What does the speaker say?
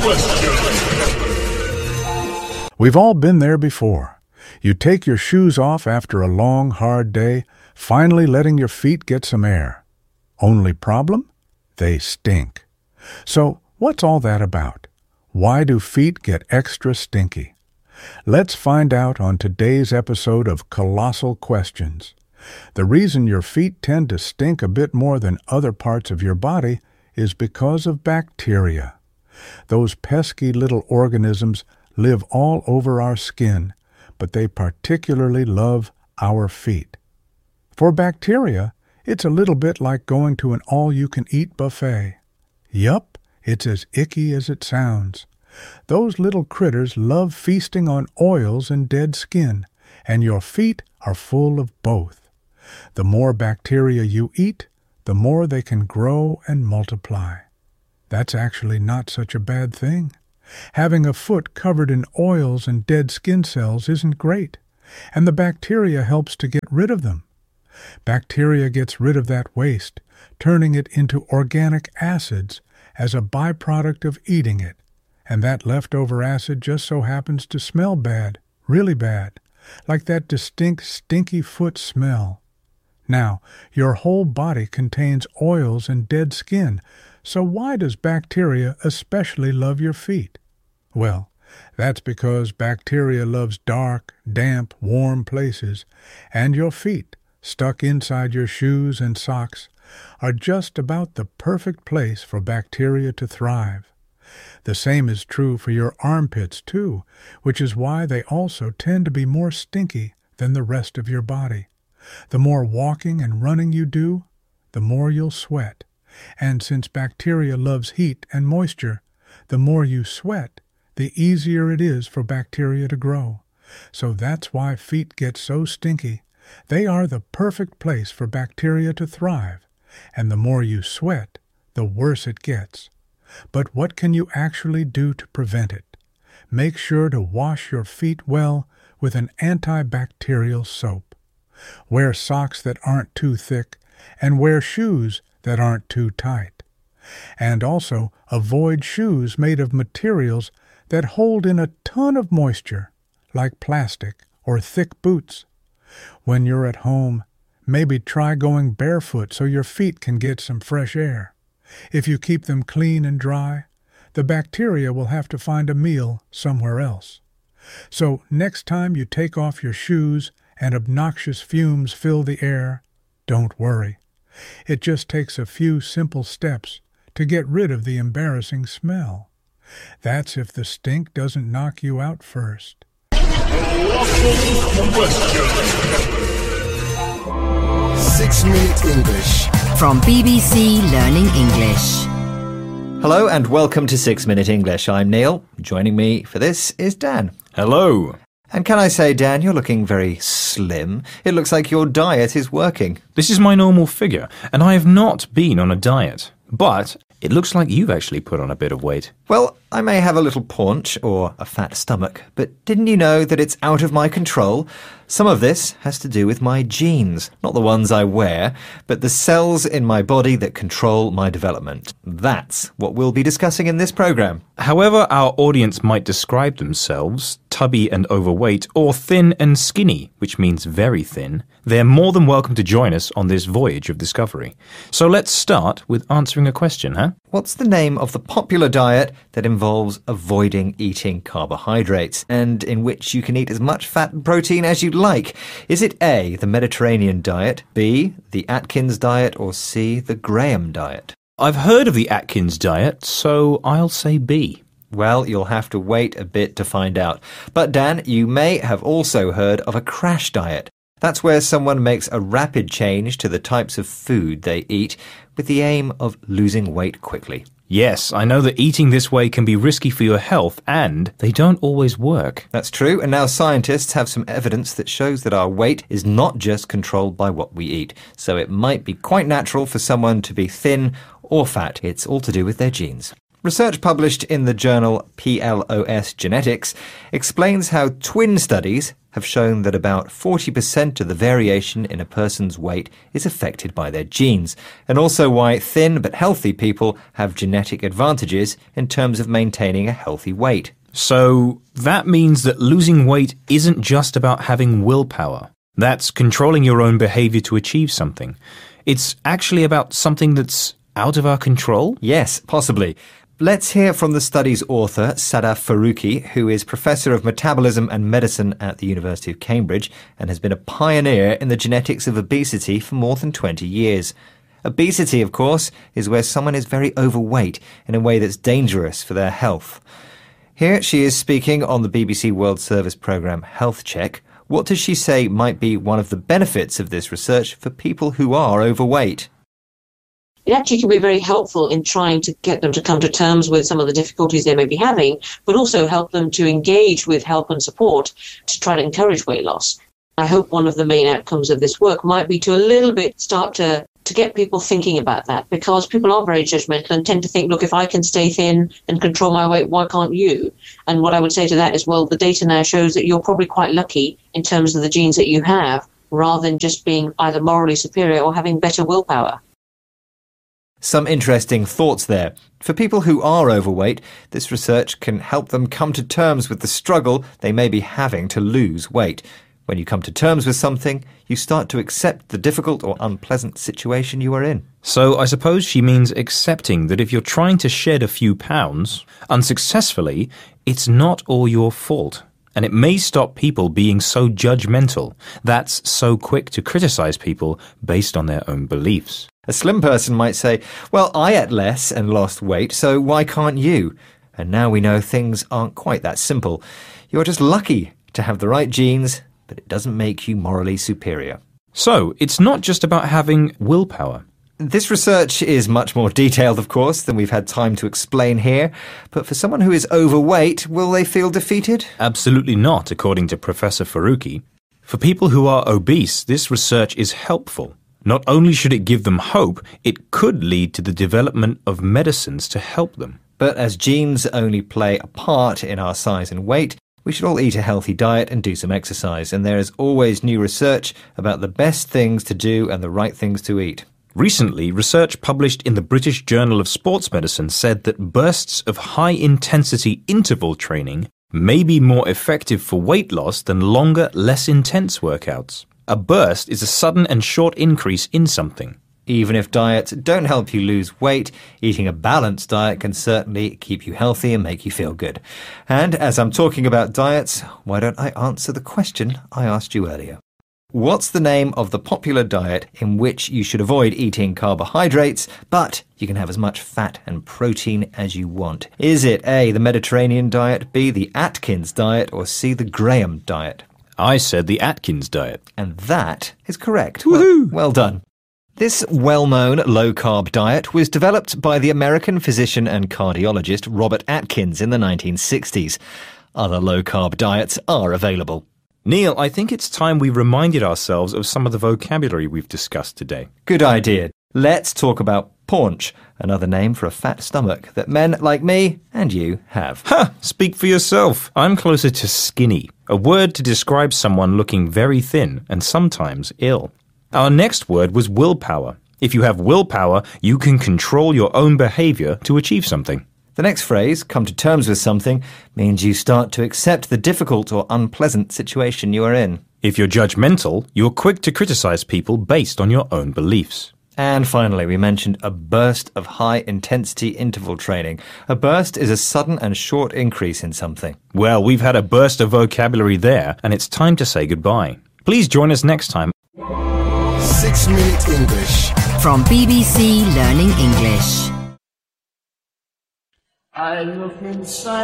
We've all been there before. You take your shoes off after a long, hard day, finally letting your feet get some air. Only problem? They stink. So, what's all that about? Why do feet get extra stinky? Let's find out on today's episode of Colossal Questions. The reason your feet tend to stink a bit more than other parts of your body is because of bacteria. Those pesky little organisms live all over our skin, but they particularly love our feet. For bacteria, it's a little bit like going to an all-you-can-eat buffet. Yup, it's as icky as it sounds. Those little critters love feasting on oils and dead skin, and your feet are full of both. The more bacteria you eat, the more they can grow and multiply. That's actually not such a bad thing. Having a foot covered in oils and dead skin cells isn't great, and the bacteria helps to get rid of them. Bacteria gets rid of that waste, turning it into organic acids as a byproduct of eating it, and that leftover acid just so happens to smell bad, really bad, like that distinct stinky foot smell. Now, your whole body contains oils and dead skin, so why does bacteria especially love your feet? Well, that's because bacteria loves dark, damp, warm places, and your feet, stuck inside your shoes and socks, are just about the perfect place for bacteria to thrive. The same is true for your armpits, too, which is why they also tend to be more stinky than the rest of your body. The more walking and running you do, the more you'll sweat. And since bacteria loves heat and moisture, the more you sweat, the easier it is for bacteria to grow. So that's why feet get so stinky. They are the perfect place for bacteria to thrive, and the more you sweat, the worse it gets. But what can you actually do to prevent it? Make sure to wash your feet well with an antibacterial soap. Wear socks that aren't too thick, and wear shoes that aren't too tight. And also avoid shoes made of materials that hold in a ton of moisture, like plastic or thick boots. When you're at home, maybe try going barefoot so your feet can get some fresh air. If you keep them clean and dry, the bacteria will have to find a meal somewhere else. So next time you take off your shoes and obnoxious fumes fill the air, don't worry. It just takes a few simple steps to get rid of the embarrassing smell. That's if the stink doesn't knock you out first. 6-Minute English from BBC Learning English. Hello and welcome to 6-Minute English. I'm Neil. Joining me for this is Dan. Hello. And can I say, Dan, you're looking very slim. It looks like your diet is working. This is my normal figure, and I have not been on a diet. But it looks like you've actually put on a bit of weight. Well, I may have a little paunch or a fat stomach, but didn't you know that it's out of my control? Some of this has to do with my genes, not the ones I wear, but the cells in my body that control my development. That's what we'll be discussing in this programme. However our audience might describe themselves, tubby and overweight, or thin and skinny, which means very thin, they're more than welcome to join us on this voyage of discovery. So let's start with answering a question, huh? What's the name of the popular diet that involves avoiding eating carbohydrates and in which you can eat as much fat and protein as you'd like? Is it A, the Mediterranean diet, B, the Atkins diet, or C, the Graham diet? I've heard of the Atkins diet, so I'll say B. Well, you'll have to wait a bit to find out. But Dan, you may have also heard of a crash diet. That's where someone makes a rapid change to the types of food they eat with the aim of losing weight quickly. Yes, I know that eating this way can be risky for your health, and they don't always work. That's true, and now scientists have some evidence that shows that our weight is not just controlled by what we eat. So it might be quite natural for someone to be thin or fat. It's all to do with their genes. Research published in the journal PLOS Genetics explains how twin studies have shown that about 40% of the variation in a person's weight is affected by their genes, and also why thin but healthy people have genetic advantages in terms of maintaining a healthy weight. So that means that losing weight isn't just about having willpower. That's controlling your own behavior to achieve something. It's actually about something that's out of our control? Yes, possibly. Let's hear from the study's author, Sadaf Farooqi, who is Professor of Metabolism and Medicine at the University of Cambridge and has been a pioneer in the genetics of obesity for more than 20 years. Obesity, of course, is where someone is very overweight in a way that's dangerous for their health. Here she is speaking on the BBC World Service programme Health Check. What does she say might be one of the benefits of this research for people who are overweight? It actually can be very helpful in trying to get them to come to terms with some of the difficulties they may be having, but also help them to engage with help and support to try to encourage weight loss. I hope one of the main outcomes of this work might be to a little bit start to get people thinking about that, because people are very judgmental and tend to think, look, if I can stay thin and control my weight, why can't you? And what I would say to that is, well, the data now shows that you're probably quite lucky in terms of the genes that you have, rather than just being either morally superior or having better willpower. Some interesting thoughts there. For people who are overweight, this research can help them come to terms with the struggle they may be having to lose weight. When you come to terms with something, you start to accept the difficult or unpleasant situation you are in. So I suppose she means accepting that if you're trying to shed a few pounds unsuccessfully, it's not all your fault. And it may stop people being so judgmental, that's so quick to criticize people based on their own beliefs. A slim person might say, well, I ate less and lost weight, so why can't you? And now we know things aren't quite that simple. You're just lucky to have the right genes, but it doesn't make you morally superior. So it's not just about having willpower. This research is much more detailed, of course, than we've had time to explain here. But for someone who is overweight, will they feel defeated? Absolutely not, according to Professor Farooqi. For people who are obese, this research is helpful. Not only should it give them hope, it could lead to the development of medicines to help them. But as genes only play a part in our size and weight, we should all eat a healthy diet and do some exercise. And there is always new research about the best things to do and the right things to eat. Recently, research published in the British Journal of Sports Medicine said that bursts of high-intensity interval training may be more effective for weight loss than longer, less intense workouts. A burst is a sudden and short increase in something. Even if diets don't help you lose weight, eating a balanced diet can certainly keep you healthy and make you feel good. And as I'm talking about diets, why don't I answer the question I asked you earlier? What's the name of the popular diet in which you should avoid eating carbohydrates, but you can have as much fat and protein as you want? Is it A, the Mediterranean diet, B, the Atkins diet, or C, the Graham diet? I said the Atkins diet. And that is correct. Woohoo! Well done. This well-known low-carb diet was developed by the American physician and cardiologist Robert Atkins in the 1960s. Other low-carb diets are available. Neil, I think it's time we reminded ourselves of some of the vocabulary we've discussed today. Good idea. Let's talk about paunch, another name for a fat stomach that men like me and you have. Ha! Speak for yourself. I'm closer to skinny, a word to describe someone looking very thin and sometimes ill. Our next word was willpower. If you have willpower, you can control your own behavior to achieve something. The next phrase, come to terms with something, means you start to accept the difficult or unpleasant situation you are in. If you're judgmental, you're quick to criticize people based on your own beliefs. And finally, we mentioned a burst of high-intensity interval training. A burst is a sudden and short increase in something. Well, we've had a burst of vocabulary there, and it's time to say goodbye. Please join us next time. 6 Minute English. From BBC Learning English. I look inside